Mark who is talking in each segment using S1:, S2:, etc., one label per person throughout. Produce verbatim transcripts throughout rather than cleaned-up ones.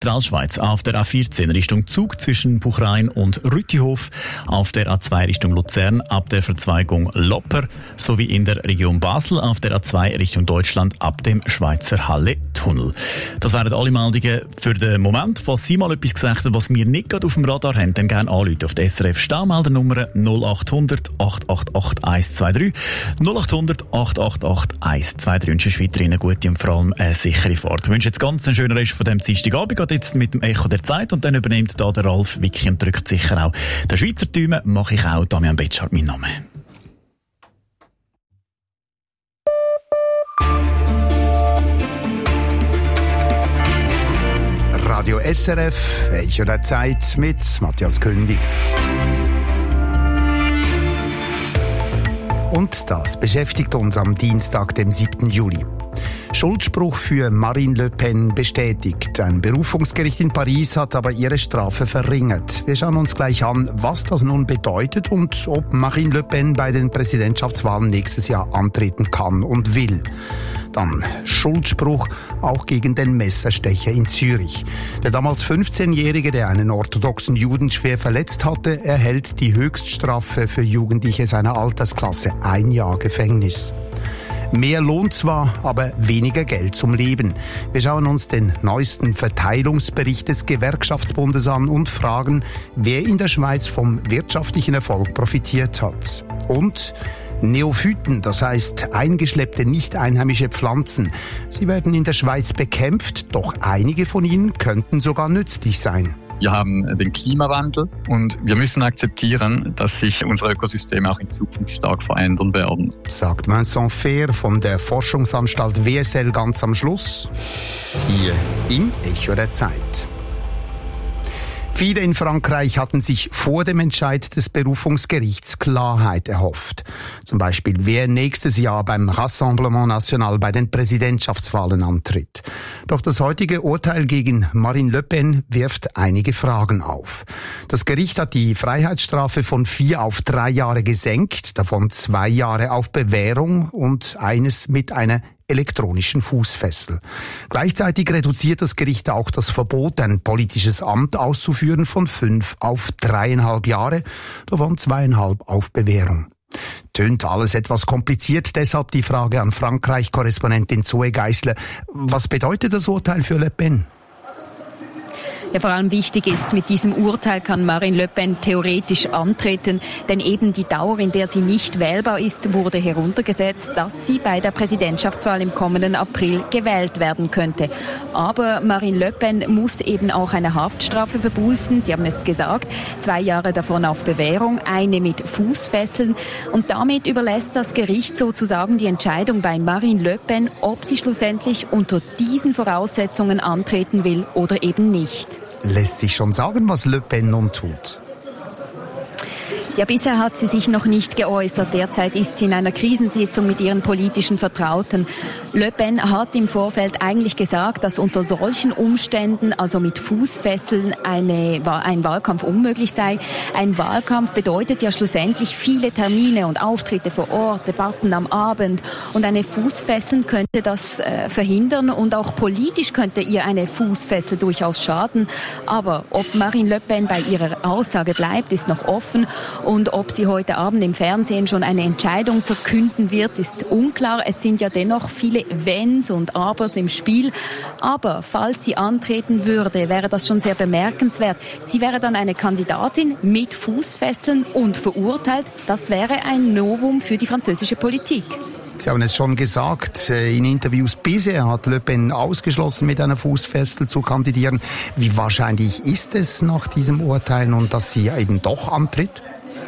S1: Zentralschweiz auf der A vierzehn Richtung Zug zwischen Buchrein und Rütihof, auf der A zwei Richtung Luzern ab der Verzweigung Lopper sowie in der Region Basel auf der A zwei Richtung Deutschland ab dem Schweizer Halle-Tunnel. Das wären alle Meldungen für den Moment. Falls Sie mal etwas gesagt haben, was wir nicht gerade auf dem Radar haben, dann gerne anrufen auf die S R F Staumeldernummer null acht hundert acht acht acht eins zwei drei null acht hundert acht acht acht eins zwei drei. Und schon weiterhin eine gute und vor allem eine sichere Fahrt. Ich wünsche jetzt ganz einen schönen Rest von dem Dienstagabend. Geht jetzt mit dem Echo der Zeit und dann übernimmt da der Ralf Wicki und drückt sicher auch der Schweizer Däumen. Mache ich auch. Damian Betschart, mein Name.
S2: Radio S R F, Echo der Zeit mit Matthias Kündig. Und das beschäftigt uns am Dienstag, dem siebten Juli. Schuldspruch für Marine Le Pen bestätigt. Ein Berufungsgericht in Paris hat aber ihre Strafe verringert. Wir schauen uns gleich an, was das nun bedeutet und ob Marine Le Pen bei den Präsidentschaftswahlen nächstes Jahr antreten kann und will. Dann Schuldspruch auch gegen den Messerstecher in Zürich. Der damals fünfzehnjährige, der einen orthodoxen Juden schwer verletzt hatte, erhält die Höchststrafe für Jugendliche seiner Altersklasse, ein Jahr Gefängnis. Mehr Lohn zwar, aber weniger Geld zum Leben. Wir schauen uns den neuesten Verteilungsbericht des Gewerkschaftsbundes an und fragen, wer in der Schweiz vom wirtschaftlichen Erfolg profitiert hat. Und Neophyten, das heißt eingeschleppte nicht-einheimische Pflanzen. Sie werden in der Schweiz bekämpft, doch einige von ihnen könnten sogar nützlich sein.
S3: Wir haben den Klimawandel und wir müssen akzeptieren, dass sich unsere Ökosysteme auch in Zukunft stark verändern werden.
S2: Sagt Vincent Fehr von der Forschungsanstalt W S L ganz am Schluss. Hier im Echo der Zeit. Viele in Frankreich hatten sich vor dem Entscheid des Berufungsgerichts Klarheit erhofft. Zum Beispiel, wer nächstes Jahr beim Rassemblement National bei den Präsidentschaftswahlen antritt. Doch das heutige Urteil gegen Marine Le Pen wirft einige Fragen auf. Das Gericht hat die Freiheitsstrafe von vier auf drei Jahre gesenkt, davon zwei Jahre auf Bewährung und eines mit einer elektronischen Fußfessel. Gleichzeitig reduziert das Gericht auch das Verbot, ein politisches Amt auszuführen, von fünf auf dreieinhalb Jahre, davon zweieinhalb auf Bewährung. Tönt alles etwas kompliziert, deshalb die Frage an Frankreich-Korrespondentin Zoe Geissler. Was bedeutet das Urteil für Le Pen?
S4: Ja, vor allem wichtig ist, mit diesem Urteil kann Marine Le Pen theoretisch antreten, denn eben die Dauer, in der sie nicht wählbar ist, wurde heruntergesetzt, dass sie bei der Präsidentschaftswahl im kommenden April gewählt werden könnte. Aber Marine Le Pen muss eben auch eine Haftstrafe verbüßen, Sie haben es gesagt, zwei Jahre davon auf Bewährung, eine mit Fußfesseln. Und damit überlässt das Gericht sozusagen die Entscheidung bei Marine Le Pen, ob sie schlussendlich unter diesen Voraussetzungen antreten will oder eben nicht.
S2: Lässt sich schon sagen, was Le Pen nun tut?
S4: Ja, bisher hat sie sich noch nicht geäußert. Derzeit ist sie in einer Krisensitzung mit ihren politischen Vertrauten. Le Pen hat im Vorfeld eigentlich gesagt, dass unter solchen Umständen, also mit Fußfesseln, eine, ein Wahlkampf unmöglich sei. Ein Wahlkampf bedeutet ja schlussendlich viele Termine und Auftritte vor Ort, Debatten am Abend. Und eine Fußfessel könnte das äh, verhindern und auch politisch könnte ihr eine Fußfessel durchaus schaden. Aber ob Marine Le Pen bei ihrer Aussage bleibt, ist noch offen. Und ob sie heute Abend im Fernsehen schon eine Entscheidung verkünden wird, ist unklar. Es sind ja dennoch viele Wenns und Abers im Spiel. Aber falls sie antreten würde, wäre das schon sehr bemerkenswert. Sie wäre dann eine Kandidatin mit Fußfesseln und verurteilt. Das wäre ein Novum für die französische Politik.
S2: Sie haben es schon gesagt, in Interviews bisher hat Le Pen ausgeschlossen, mit einer Fußfessel zu kandidieren. Wie wahrscheinlich ist es nach diesem Urteil nun, dass sie eben doch antritt?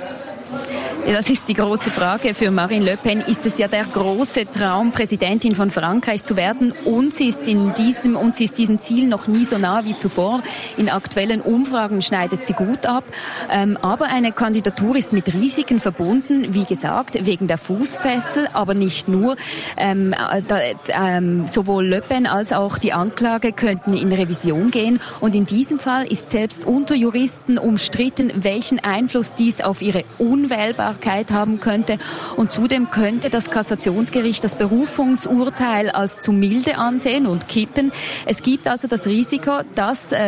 S4: Das ist die große Frage. Für Marine Le Pen ist es ja der große Traum, Präsidentin von Frankreich zu werden. Und sie ist in diesem, und sie ist diesem Ziel noch nie so nah wie zuvor. In aktuellen Umfragen schneidet sie gut ab. Ähm, aber eine Kandidatur ist mit Risiken verbunden. Wie gesagt, wegen der Fußfessel, aber nicht nur. Ähm, da, ähm, sowohl Le Pen als auch die Anklage könnten in Revision gehen. Und in diesem Fall ist selbst unter Juristen umstritten, welchen Einfluss dies auf ihre Unwählbarkeit haben könnte. Und zudem könnte das Kassationsgericht das Berufungsurteil als zu milde ansehen und kippen. Es gibt also das Risiko, dass äh,